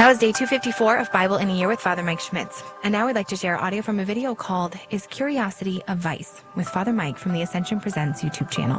That was day 254 of Bible in a Year with Father Mike Schmitz. And now we'd like to share audio from a video called Is Curiosity a Vice? With Father Mike from the Ascension Presents YouTube channel.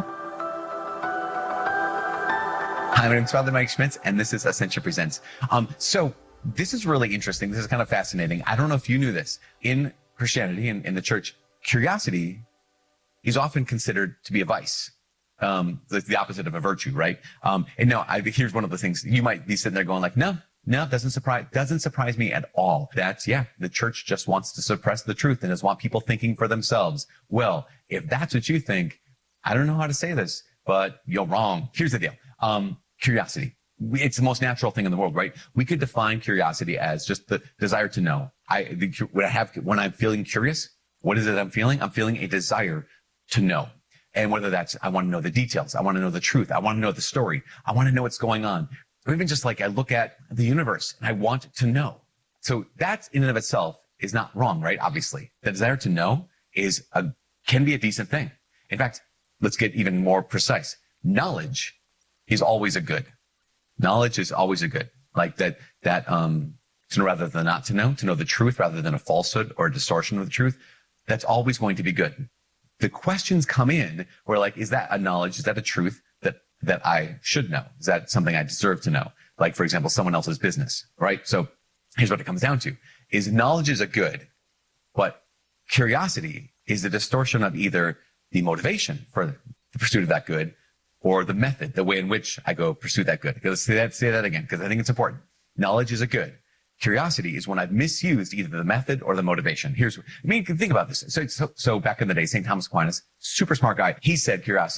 Hi, my name is Father Mike Schmitz, and this is Ascension Presents. So this is really interesting. This is kind of fascinating. I don't know if you knew this. In Christianity, in the church, curiosity is often considered to be a vice. The opposite of a virtue, right? And no, here's one of the things you might be sitting there going like, no, doesn't surprise me at all. That's, the church just wants to suppress the truth and doesn't want people thinking for themselves. Well, if that's what you think, I don't know how to say this, but you're wrong. Here's the deal. Curiosity. It's the most natural thing in the world, right? We could define curiosity as just the desire to know. When I'm feeling curious, what is it I'm feeling? I'm feeling a desire to know. And whether that's, I want to know the details. I want to know the truth. I want to know the story. I want to know what's going on. Or even just like I look at the universe and I want to know. So that in and of itself is not wrong, right? Obviously, the desire to know can be a decent thing. In fact, let's get even more precise. Knowledge is always a good. Knowledge is always a good. Like to know rather than not to know the truth rather than a falsehood or a distortion of the truth. That's always going to be good. The questions come in where like, is that a knowledge? Is that a truth that I should know? Is that something I deserve to know? Like, for example, someone else's business, right? So here's what it comes down to is knowledge is a good, but curiosity is the distortion of either the motivation for the pursuit of that good or the method, the way in which I go pursue that good. Let's say that again, because I think it's important. Knowledge is a good. Curiosity is when I've misused either the method or the motivation. You can think about this. So back in the day, St. Thomas Aquinas, super smart guy. He said curiosity